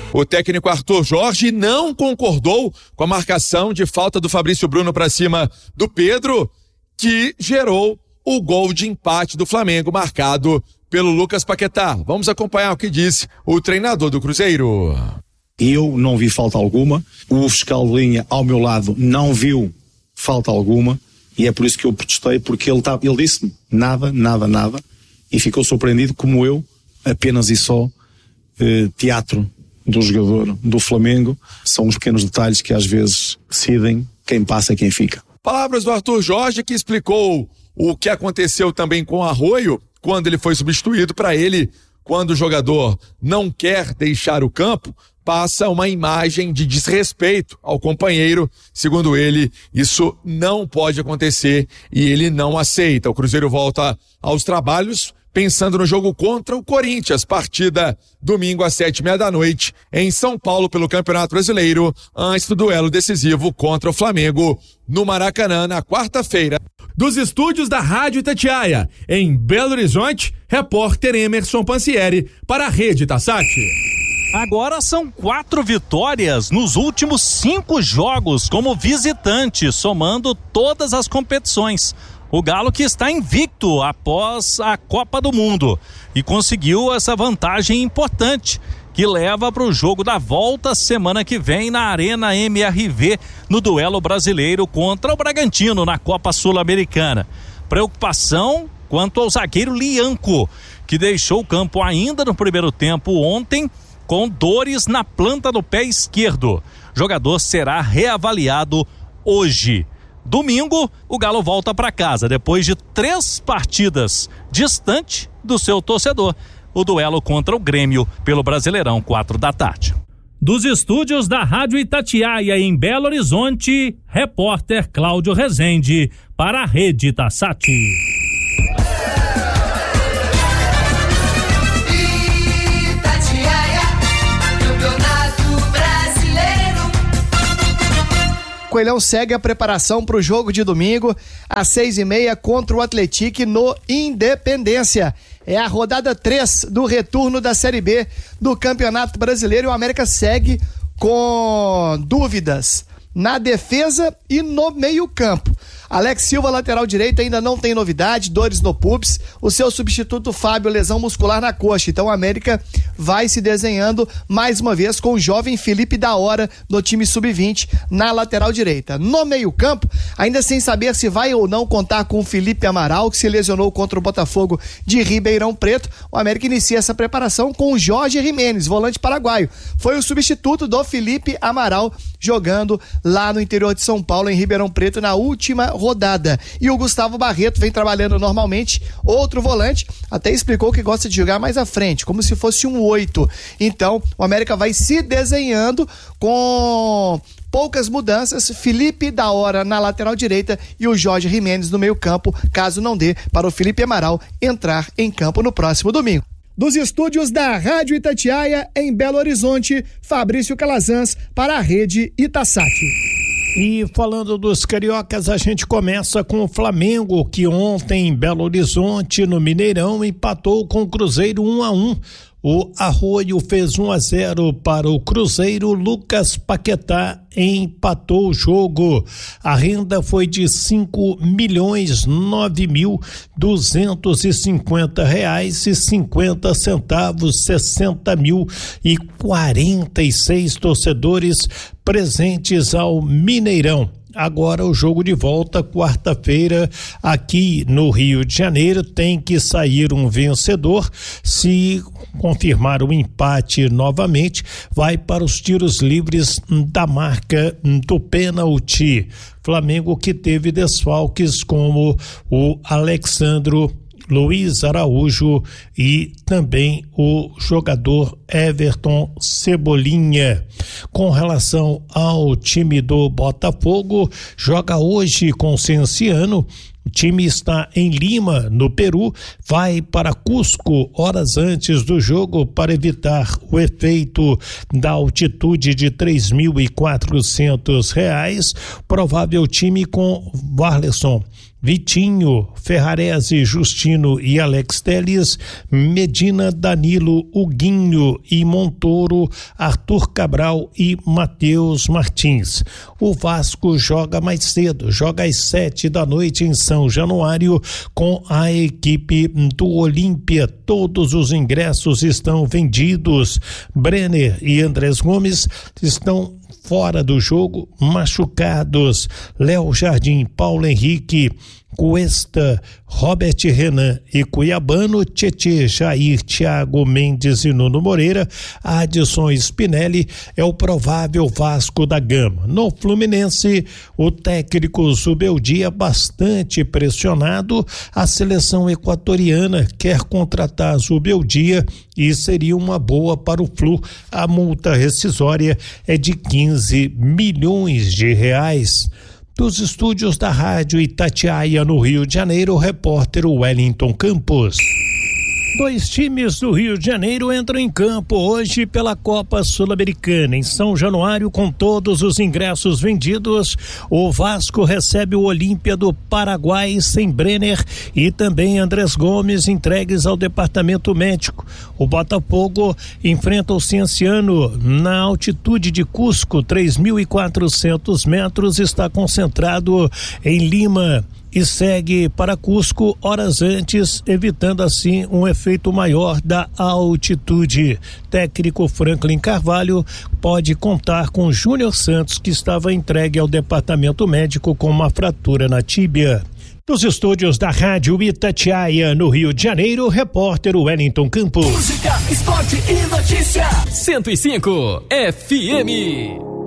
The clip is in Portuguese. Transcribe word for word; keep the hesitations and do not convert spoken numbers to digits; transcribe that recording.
O técnico Arthur Jorge não concordou com a marcação de falta do Fabrício Bruno para cima do Pedro, que gerou o gol de empate do Flamengo, marcado pelo Lucas Paquetá. Vamos acompanhar o que disse o treinador do Cruzeiro. Eu não vi falta alguma, o fiscal de linha ao meu lado não viu falta alguma, e é por isso que eu protestei, porque ele, tá, ele disse nada, nada, nada, e ficou surpreendido como eu, apenas e só, eh, teatro do jogador do Flamengo. São os pequenos detalhes que às vezes decidem quem passa e quem fica. Palavras do Arthur Jorge, que explicou o que aconteceu também com o Arroio quando ele foi substituído. Para ele, quando o jogador não quer deixar o campo, passa uma imagem de desrespeito ao companheiro. Segundo ele, isso não pode acontecer e ele não aceita. O Cruzeiro volta aos trabalhos pensando no jogo contra o Corinthians, partida domingo às sete e meia da noite em São Paulo pelo Campeonato Brasileiro, antes do duelo decisivo contra o Flamengo no Maracanã na quarta-feira. Dos estúdios da Rádio Itatiaia, em Belo Horizonte, repórter Emerson Pansieri para a Rede Tassati. Agora são quatro vitórias nos últimos cinco jogos como visitante, somando todas as competições. O Galo, que está invicto após a Copa do Mundo e conseguiu essa vantagem importante que leva para o jogo da volta semana que vem na Arena M R V, no duelo brasileiro contra o Bragantino na Copa Sul-Americana. Preocupação quanto ao zagueiro Lianco, que deixou o campo ainda no primeiro tempo ontem com dores na planta do pé esquerdo. O jogador será reavaliado hoje. Domingo, o Galo volta para casa depois de três partidas distante do seu torcedor. O duelo contra o Grêmio pelo Brasileirão, quatro da tarde. Dos estúdios da Rádio Itatiaia em Belo Horizonte, repórter Cláudio Rezende para a Rede Tassati. Coelhão segue a preparação para o jogo de domingo, às seis e meia, contra o Atlético no Independência. É a rodada três do retorno da Série B do Campeonato Brasileiro e o América segue com dúvidas na defesa e no meio-campo. Alex Silva, lateral direito, ainda não tem novidade, dores no pubis. O seu substituto Fábio, lesão muscular na coxa. Então o América vai se desenhando mais uma vez com o jovem Felipe da Hora no time sub vinte na lateral direita. No meio-campo, ainda sem saber se vai ou não contar com o Felipe Amaral, que se lesionou contra o Botafogo de Ribeirão Preto. O América inicia essa preparação com o Jorge Jimenez, volante paraguaio. Foi o substituto do Felipe Amaral jogando lá no interior de São Paulo, em Ribeirão Preto, na última rodada. E o Gustavo Barreto vem trabalhando normalmente, outro volante, até explicou que gosta de jogar mais à frente, como se fosse um oito. Então, o América vai se desenhando com poucas mudanças, Felipe da Hora na lateral direita e o Jorge Jimenez no meio campo, caso não dê para o Felipe Amaral entrar em campo no próximo domingo. Dos estúdios da Rádio Itatiaia em Belo Horizonte, Fabrício Calazans para a Rede Itassati. E falando dos cariocas, a gente começa com o Flamengo, que ontem em Belo Horizonte, no Mineirão, empatou com o Cruzeiro um a um. O Arroio fez um a zero para o Cruzeiro, Lucas Paquetá empatou o jogo. A renda foi de cinco milhões nove mil duzentos e cinquenta reais e cinquenta centavos, sessenta mil e quarenta e seis torcedores presentes ao Mineirão. Agora o jogo de volta, quarta-feira, aqui no Rio de Janeiro, tem que sair um vencedor. Se confirmar o empate novamente, vai para os tiros livres da marca do pênalti. Flamengo que teve desfalques como o Alexandro, Luiz Araújo e também o jogador Everton Cebolinha. Com relação ao time do Botafogo, joga hoje com o Cienciano. O time está em Lima, no Peru, vai para Cusco horas antes do jogo para evitar o efeito da altitude de três mil e quatrocentos reais. Provável time com Warleson, Vitinho, Ferrarese, Justino e Alex Telles, Medina, Danilo, Huguinho e Montoro, Arthur Cabral e Matheus Martins. O Vasco joga mais cedo, joga às sete da noite em São Januário com a equipe do Olímpia. Todos os ingressos estão vendidos. Brenner e Andrés Gomes estão fora do jogo, machucados. Léo Jardim, Paulo Henrique, Cuesta, Robert Renan e Cuiabano, Tietê, Jair, Thiago Mendes e Nuno Moreira. Adson Spinelli é o provável Vasco da Gama. No Fluminense, o técnico Zubeldia, bastante pressionado. A seleção equatoriana quer contratar Zubeldia e seria uma boa para o Flu. A multa rescisória é de quinze milhões de reais. Dos estúdios da Rádio Itatiaia, no Rio de Janeiro, o repórter Wellington Campos. Dois times do Rio de Janeiro entram em campo hoje pela Copa Sul-Americana. Em São Januário, com todos os ingressos vendidos, o Vasco recebe o Olímpia do Paraguai sem Brenner e também Andrés Gomes, entregues ao departamento médico. O Botafogo enfrenta o Cienciano na altitude de Cusco, três mil e quatrocentos metros, está concentrado em Lima e segue para Cusco horas antes, evitando assim um efeito maior da altitude. Técnico Franklin Carvalho pode contar com Júnior Santos, que estava entregue ao departamento médico com uma fratura na tíbia. Dos estúdios da Rádio Itatiaia, no Rio de Janeiro, repórter Wellington Campos. Música, esporte e notícia. cento e cinco F M.